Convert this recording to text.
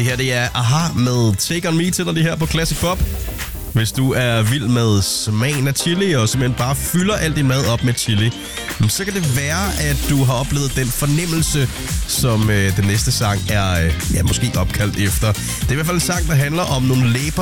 Det her, det er Aha med Take On Me til dig, det her på Classic Pop. Hvis du er vild med smagen af chili, og simpelthen bare fylder al din mad op med chili, så kan det være, at du har oplevet den fornemmelse, som den næste sang er måske opkaldt efter. Det er i hvert fald en sang, der handler om nogle læber,